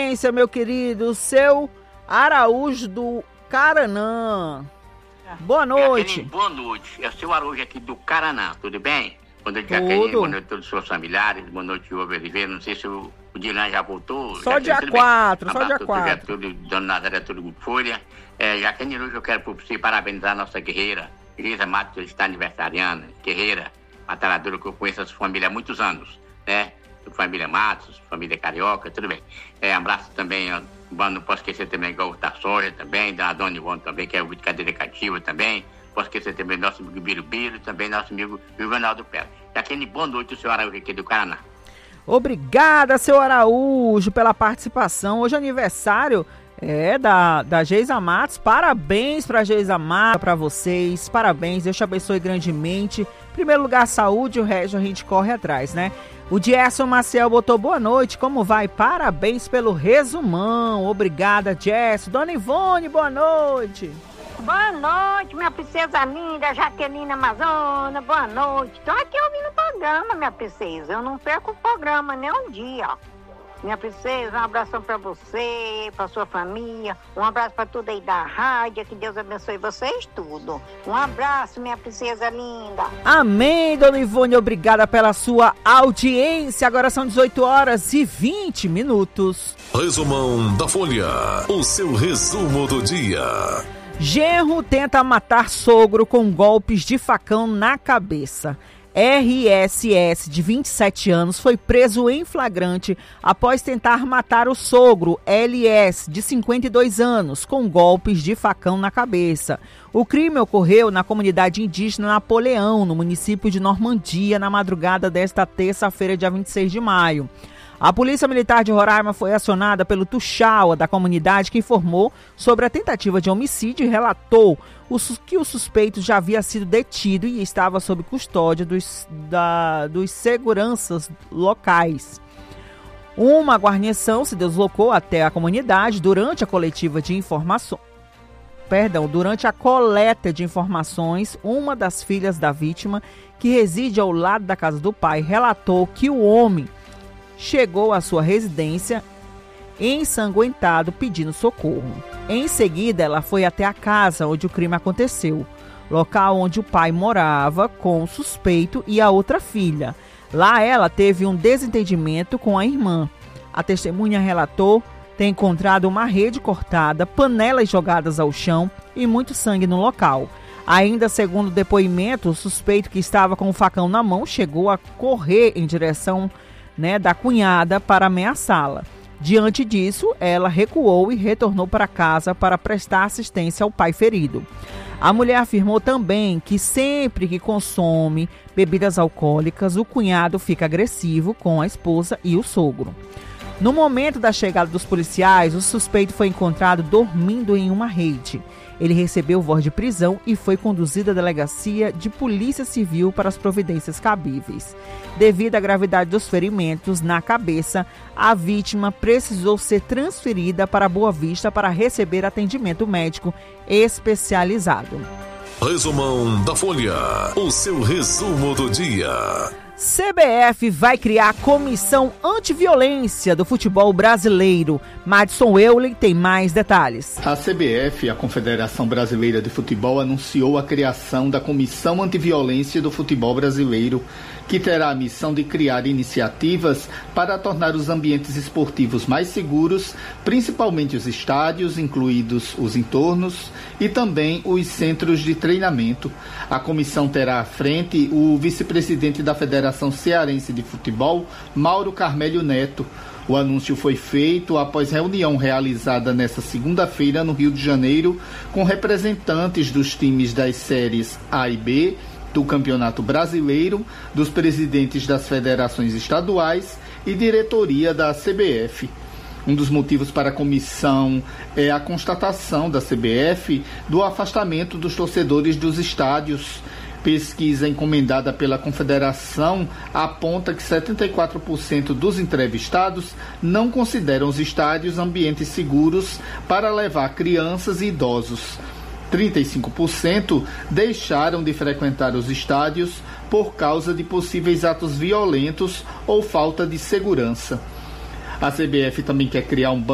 audiência, meu querido, seu Araújo do Caranã. Boa noite. Boa noite. É o seu Araújo aqui do Caranã, tudo bem? Boa noite, Jaqueline. Boa noite a todos os seus familiares. Boa noite, Hugo Oliveira. Não sei se o Dilan já voltou. Só dia 4, só dia 4. Tudo, Dona Nazaré, tudo de folha. Jaqueline, hoje eu quero por você parabenizar a nossa guerreira. Elisa Matos está aniversariando. Guerreira, batalhadora que eu conheço essa família há muitos anos, né? Família Matos, família Carioca, tudo bem. Abraço também, não posso esquecer também igual o Tarsoja também, da Dona Ivone também, que é o de cadeira cativa também. Posso esquecer também nosso amigo Birubiru, também nosso amigo Juvenaldo Pérez. Jaqueline, boa noite, o senhor Araújo aqui do Paraná. Obrigada, seu Araújo, pela participação. Hoje é aniversário da Geisa Matos. Parabéns pra Geisa Matos, pra vocês. Parabéns, Deus te abençoe grandemente. Em primeiro lugar, saúde, o resto a gente corre atrás, né? O Gerson Maciel botou boa noite, como vai? Parabéns pelo resumão. Obrigada, Gerson. Dona Ivone, boa noite. Boa noite, minha princesa linda, Jaqueline Amazona, boa noite. Tô aqui ouvindo o programa, minha princesa. Eu não perco o programa nem um dia. Minha princesa, um abração pra você, pra sua família. Um abraço pra tudo aí da rádio. Que Deus abençoe vocês tudo. Um abraço, minha princesa linda. Amém, Dona Ivone. Obrigada pela sua audiência. Agora são 18h20. Resumão da Folha. O seu resumo do dia. Genro tenta matar sogro com golpes de facão na cabeça. RSS, de 27 anos, foi preso em flagrante após tentar matar o sogro, LS, de 52 anos, com golpes de facão na cabeça. O crime ocorreu na comunidade indígena Napoleão, no município de Normandia, na madrugada desta terça-feira, dia 26 de maio. A Polícia Militar de Roraima foi acionada pelo Tuxaua da comunidade, que informou sobre a tentativa de homicídio e relatou que o suspeito já havia sido detido e estava sob custódia dos seguranças locais. Uma guarnição se deslocou até a comunidade durante a coleta de informações. Uma das filhas da vítima, que reside ao lado da casa do pai, relatou que o homem chegou à sua residência ensanguentado pedindo socorro. Em seguida, ela foi até a casa onde o crime aconteceu, local onde o pai morava com o suspeito e a outra filha. Lá ela teve um desentendimento com a irmã. A testemunha relatou ter encontrado uma rede cortada, panelas jogadas ao chão e muito sangue no local. Ainda segundo o depoimento, o suspeito, que estava com o facão na mão, chegou a correr em direção da cunhada para ameaçá-la. Diante disso, ela recuou e retornou para casa para prestar assistência ao pai ferido. A mulher afirmou também que sempre que consome bebidas alcoólicas, o cunhado fica agressivo com a esposa e o sogro. No momento da chegada dos policiais, o suspeito foi encontrado dormindo em uma rede. Ele recebeu voz de prisão e foi conduzido à delegacia de polícia civil para as providências cabíveis. Devido à gravidade dos ferimentos na cabeça, a vítima precisou ser transferida para Boa Vista para receber atendimento médico especializado. Resumão da Folha. O seu resumo do dia. CBF vai criar a Comissão Antiviolência do Futebol Brasileiro. Madison Euler tem mais detalhes. A CBF, a Confederação Brasileira de Futebol, anunciou a criação da Comissão Antiviolência do Futebol Brasileiro, que terá a missão de criar iniciativas para tornar os ambientes esportivos mais seguros, principalmente os estádios, incluídos os entornos, e também os centros de treinamento. A comissão terá à frente o vice-presidente da Federação Cearense de Futebol, Mauro Carmélio Neto. O anúncio foi feito após reunião realizada nesta segunda-feira no Rio de Janeiro, com representantes dos times das séries A e B, do Campeonato Brasileiro, dos presidentes das federações estaduais e diretoria da CBF. Um dos motivos para a comissão é a constatação da CBF do afastamento dos torcedores dos estádios. Pesquisa encomendada pela Confederação aponta que 74% dos entrevistados não consideram os estádios ambientes seguros para levar crianças e idosos. 35% deixaram de frequentar os estádios por causa de possíveis atos violentos ou falta de segurança. A CBF também quer criar um banco